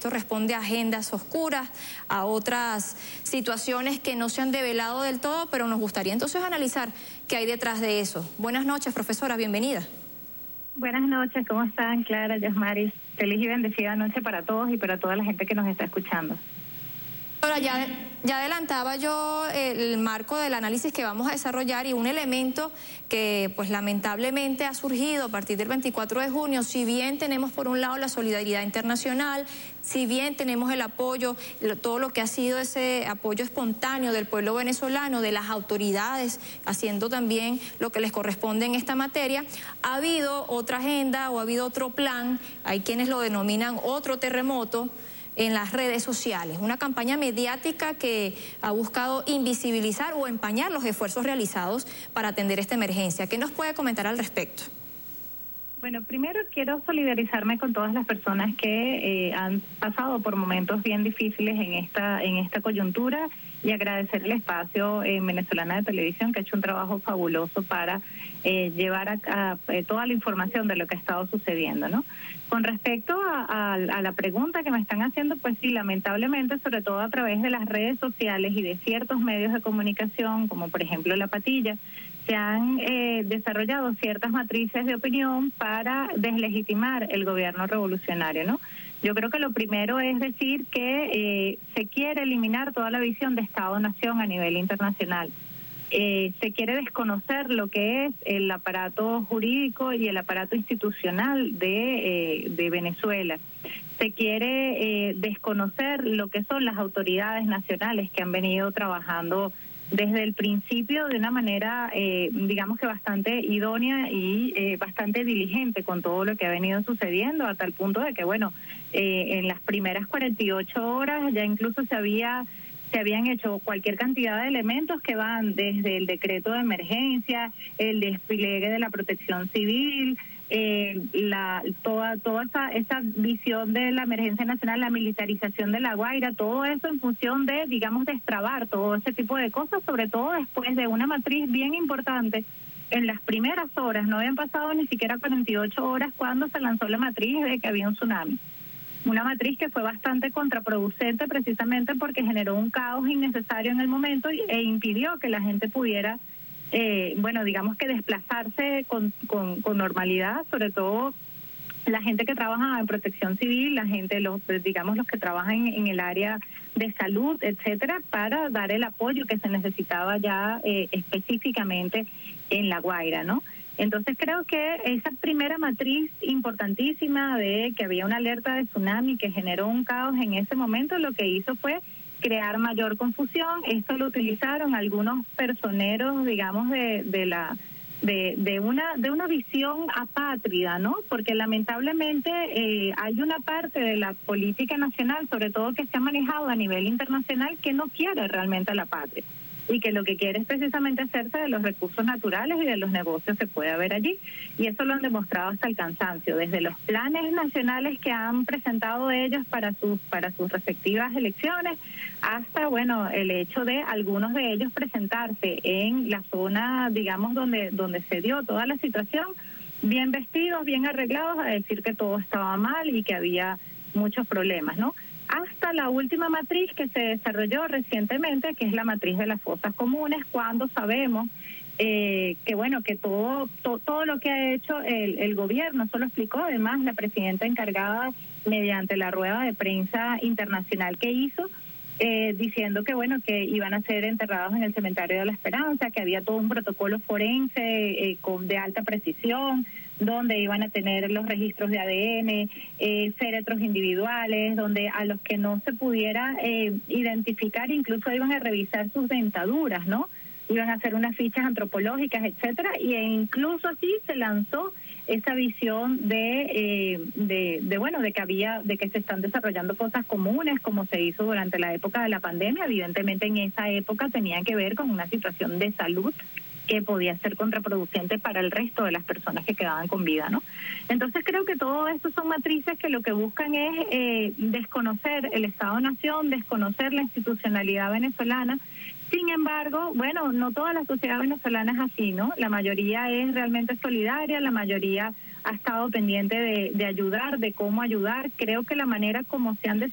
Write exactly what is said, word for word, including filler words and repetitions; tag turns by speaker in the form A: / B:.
A: esto responde a agendas oscuras, a otras situaciones que no se han develado del todo, pero nos gustaría entonces analizar qué hay detrás de eso. Buenas noches, profesora, bienvenida.
B: Buenas noches, ¿cómo están? Clara, Yasmaris, feliz y bendecida noche para todos y para toda la gente que nos está escuchando.
A: Ahora, ya, ya adelantaba yo el marco del análisis que vamos a desarrollar y un elemento que pues lamentablemente ha surgido a partir del veinticuatro de junio, si bien tenemos por un lado la solidaridad internacional, si bien tenemos el apoyo, todo lo que ha sido ese apoyo espontáneo del pueblo venezolano, de las autoridades, haciendo también lo que les corresponde en esta materia, ha habido otra agenda o ha habido otro plan, hay quienes lo denominan otro terremoto, en las redes sociales, una campaña mediática que ha buscado invisibilizar o empañar los esfuerzos realizados para atender esta emergencia. ¿Qué nos puede comentar al respecto?
B: Bueno, primero quiero solidarizarme con todas las personas que eh, han pasado por momentos bien difíciles en esta en esta coyuntura y agradecer el espacio en eh, Venezolana de Televisión, que ha hecho un trabajo fabuloso para eh, llevar a, a, a toda la información de lo que ha estado sucediendo, ¿no? Con respecto a, a, a la pregunta que me están haciendo, pues sí, lamentablemente, sobre todo a través de las redes sociales y de ciertos medios de comunicación, como por ejemplo La Patilla, se han eh, desarrollado ciertas matrices de opinión para deslegitimar el gobierno revolucionario, ¿no? Yo creo que lo primero es decir que eh, se quiere eliminar toda la visión de Estado-Nación a nivel internacional. Eh, se quiere desconocer lo que es el aparato jurídico y el aparato institucional de, eh, de Venezuela. Se quiere eh, desconocer lo que son las autoridades nacionales que han venido trabajando desde el principio de una manera, eh, digamos que bastante idónea y eh, bastante diligente con todo lo que ha venido sucediendo, a tal punto de que, bueno, eh, en las primeras cuarenta y ocho horas ya incluso se había se habían hecho cualquier cantidad de elementos que van desde el decreto de emergencia, el despliegue de la protección civil, eh, la toda toda esa, esa visión de la emergencia nacional, la militarización de La Guaira, todo eso en función de, digamos, destrabar todo ese tipo de cosas, sobre todo después de una matriz bien importante. En las primeras horas, no habían pasado ni siquiera cuarenta y ocho horas cuando se lanzó la matriz de que había un tsunami. Una matriz que fue bastante contraproducente precisamente porque generó un caos innecesario en el momento e impidió que la gente pudiera, eh, bueno, digamos que desplazarse con, con, con normalidad, sobre todo la gente que trabaja en protección civil, la gente, los digamos los que trabajan en, en el área de salud, etcétera, para dar el apoyo que se necesitaba ya eh, específicamente en La Guaira, ¿no? Entonces creo que esa primera matriz importantísima de que había una alerta de tsunami que generó un caos en ese momento, lo que hizo fue crear mayor confusión. Esto lo utilizaron algunos personeros, digamos, de, de la de, de una de una visión apátrida, ¿no? Porque lamentablemente eh, hay una parte de la política nacional, sobre todo que se ha manejado a nivel internacional, que no quiere realmente a la patria y que lo que quiere es precisamente hacerse de los recursos naturales y de los negocios que puede haber allí. Y eso lo han demostrado hasta el cansancio, desde los planes nacionales que han presentado ellos para sus para sus respectivas elecciones, hasta, bueno, el hecho de algunos de ellos presentarse en la zona, digamos, donde, donde se dio toda la situación, bien vestidos, bien arreglados, a decir que todo estaba mal y que había muchos problemas, ¿no? Hasta la última matriz que se desarrolló recientemente, que es la matriz de las fosas comunes, cuando sabemos eh, que, bueno, que todo, to, todo lo que ha hecho el, el gobierno, eso lo explicó además la presidenta encargada mediante la rueda de prensa internacional que hizo, eh, diciendo que, bueno, que iban a ser enterrados en el cementerio de la Esperanza, que había todo un protocolo forense eh, con, de alta precisión, donde iban a tener los registros de A D N, eh, féretros individuales, donde a los que no se pudiera eh, identificar incluso iban a revisar sus dentaduras, ¿no? Iban a hacer unas fichas antropológicas, etcétera, y e incluso así se lanzó esa visión de, eh, de, de, bueno, de que había, de que se están desarrollando cosas comunes, como se hizo durante la época de la pandemia. Evidentemente en esa época tenían que ver con una situación de salud que podía ser contraproducente para el resto de las personas que quedaban con vida, ¿no? Entonces creo que todo esto son matrices que lo que buscan es eh, desconocer el Estado-Nación, desconocer la institucionalidad venezolana. Sin embargo, bueno, no toda la sociedad venezolana es así, ¿no? La mayoría es realmente solidaria, la mayoría ha estado pendiente de, de ayudar, de cómo ayudar. Creo que la manera como se han